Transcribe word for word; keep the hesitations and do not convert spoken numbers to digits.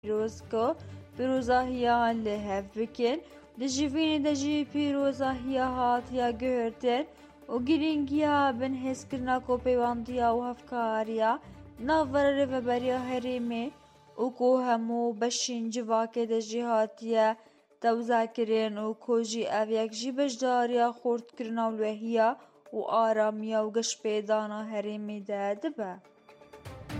پیرۆزکە پیرۆزاهیان لێ هەڤبکەن دژڤینێ دەژی پیرۆزاهیە هاتیە گوێرتن و گرنگیە بن هێزکردنا کۆپەیوەندیە و هەڤکاریە ناڤەرە رێڤەبەریە هەرێمێ وەکو هەموو بەشین civakê de jî hatiye tewzekirin û ku jî ev yek jî beşdariya xortkirina wêhiya û aramiya û geşpêdana herêmê de dibe.